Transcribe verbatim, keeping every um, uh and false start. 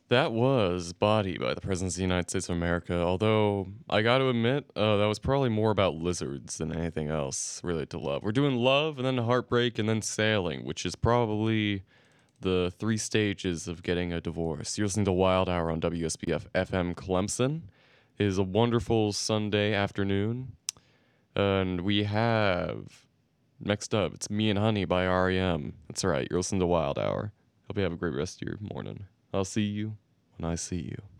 That was Body by the President of the United States of America, although I gotta admit, uh, that was probably more about lizards than anything else related to love. We're doing Love, and then Heartbreak, and then Sailing, which is probably the three stages of getting a divorce. You're listening to Wild Hour on W S B F F M Clemson. It is a wonderful Sunday afternoon, and we have next up, it's Me and Honey by R E M. That's right, you're listening to Wild Hour. Hope you have a great rest of your morning. I'll see you when I see you.